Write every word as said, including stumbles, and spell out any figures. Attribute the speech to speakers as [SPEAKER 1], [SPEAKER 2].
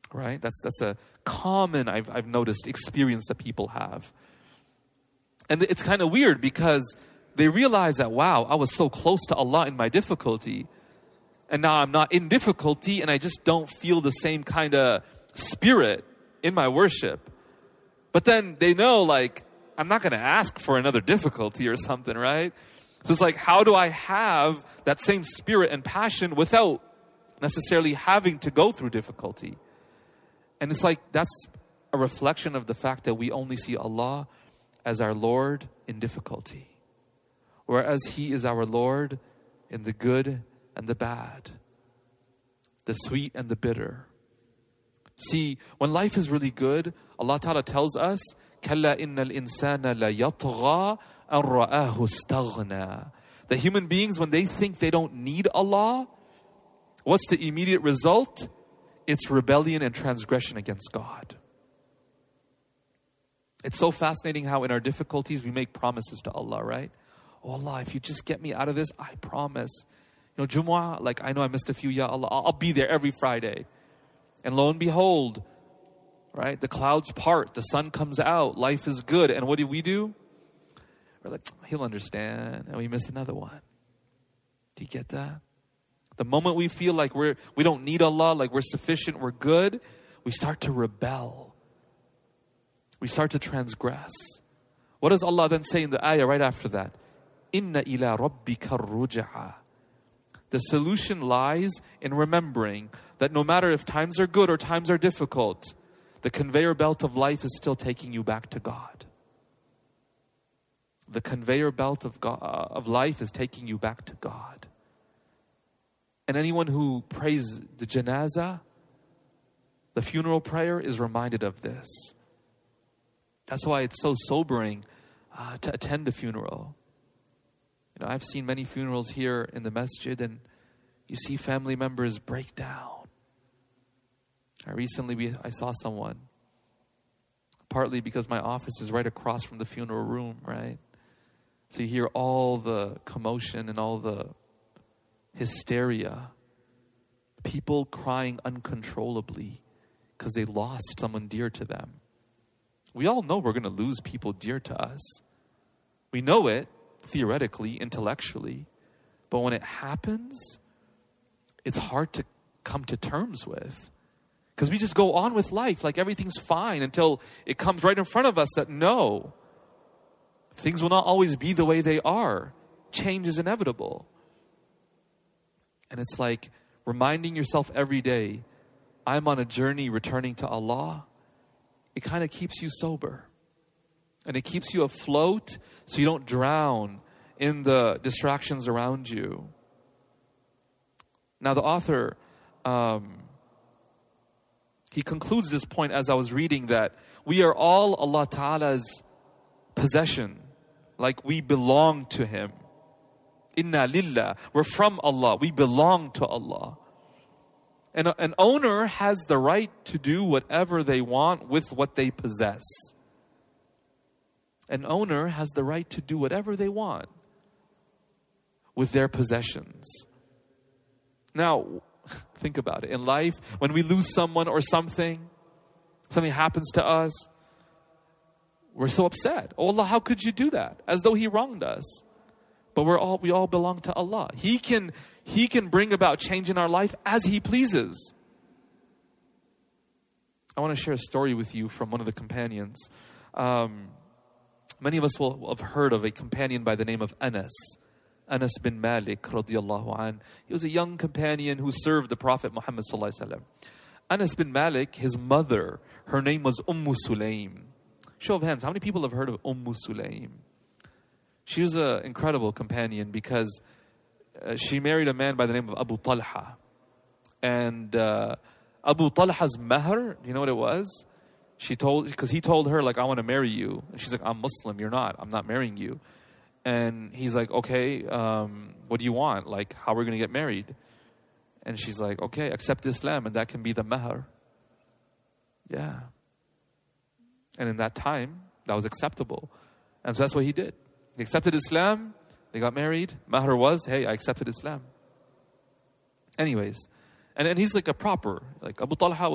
[SPEAKER 1] Right? That's that's a common, I've I've noticed, experience that people have. And it's kind of weird because they realize that, wow, I was so close to Allah in my difficulty. And now I'm not in difficulty and I just don't feel the same kind of spirit in my worship. But then they know, like, I'm not going to ask for another difficulty or something, right? So it's like, how do I have that same spirit and passion without necessarily having to go through difficulty? And it's like, that's a reflection of the fact that we only see Allah as our Lord in difficulty, whereas He is our Lord in the good and the bad, the sweet and the bitter. See, when life is really good, Allah Ta'ala tells us, كَلَّا إِنَّ الْإِنسَانَ لَيَطْغَى أَنْ رَآهُ اسْتَغْنَى. The human beings, when they think they don't need Allah, what's the immediate result? It's rebellion and transgression against God. It's so fascinating how in our difficulties we make promises to Allah, right? Oh Allah, if you just get me out of this, I promise. You know, Jumu'ah, like I know I missed a few, Ya Allah, I'll be there every Friday. And lo and behold, right, the clouds part, the sun comes out, life is good. And what do we do? We're like, He'll understand. And we miss another one. Do you get that? The moment we feel like we're, we don't need Allah, like we're sufficient, we're good, we start to rebel. We start to transgress. What does Allah then say in the ayah right after that? Inna ila rabbika ruja'a. The solution lies in remembering that no matter if times are good or times are difficult, the conveyor belt of life is still taking you back to God. The conveyor belt of God, uh, of life is taking you back to God. And anyone who prays the janazah, the funeral prayer, is reminded of this. That's why it's so sobering uh, to attend a funeral. You know, I've seen many funerals here in the masjid, and you see family members break down. I recently we, I saw someone, partly because my office is right across from the funeral room, right? So you hear all the commotion and all the hysteria. People crying uncontrollably because they lost someone dear to them. We all know we're going to lose people dear to us. We know it theoretically, intellectually. But when it happens, it's hard to come to terms with. Because we just go on with life like everything's fine until it comes right in front of us that no, things will not always be the way they are. Change is inevitable. And it's like reminding yourself every day, I'm on a journey returning to Allah. It kind of keeps you sober. And it keeps you afloat so you don't drown in the distractions around you. Now the author, um, he concludes this point as I was reading that we are all Allah Ta'ala's possession. Like we belong to Him. Inna lillah. We're from Allah. We belong to Allah. And an owner has the right to do whatever they want with what they possess. An owner has the right to do whatever they want with their possessions. Now, think about it. In life, when we lose someone or something, something happens to us, we're so upset. Oh Allah, how could you do that? As though He wronged us. But we're all we all belong to Allah. He can He can bring about change in our life as He pleases. I want to share a story with you from one of the companions. Um, many of us will have heard of a companion by the name of Anas. Anas bin Malik radiyallahu an. He was a young companion who served the Prophet Muhammad sallallahu alaihi wasallam. Anas bin Malik, his mother, her name was Umm Sulaym. Show of hands, how many people have heard of Umm Sulaym? She was an incredible companion because uh, she married a man by the name of Abu Talha. And uh, Abu Talha's mahr, do you know what it was? She told, because he told her, like, I want to marry you. And she's like, I'm Muslim, you're not. I'm not marrying you. And he's like, okay, um, what do you want? Like, how are we going to get married? And she's like, okay, accept Islam and that can be the mahr. Yeah. And in that time, that was acceptable. And so that's what he did. He accepted Islam, they got married. Mahr was, hey, I accepted Islam. Anyways, and, and he's like a proper, like Abu Talha